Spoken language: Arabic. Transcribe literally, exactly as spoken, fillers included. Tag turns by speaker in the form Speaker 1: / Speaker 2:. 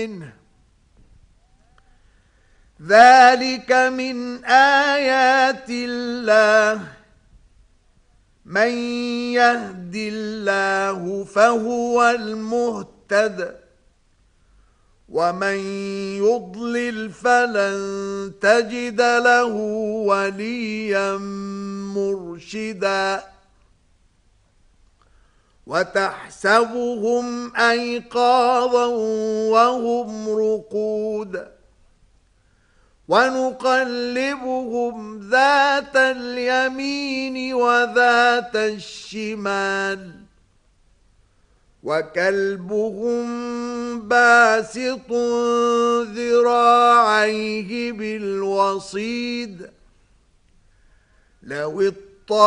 Speaker 1: منه. ذلك من آيات الله، من يهد الله فهو المهتد، ومن يضلل فلن تجد له وليا مرشدا. وتحسبهم أيقاظا وهم رقود، ونقلبهم ذات اليمين وذات الشمال، وكلبهم باسط ذراعيه بالوصيد، لو